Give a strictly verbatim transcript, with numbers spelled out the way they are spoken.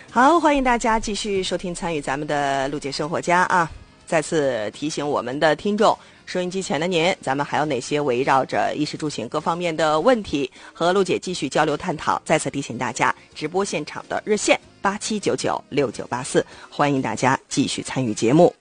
好，欢迎大家继续收听参与咱们的陆姐生活家啊！再次提醒我们的听众，收音机前的您，咱们还有哪些围绕着衣食住行各方面的问题和陆姐继续交流探讨？再次提醒大家，直播现场的热线八七九九六九八四，欢迎大家继续参与节目。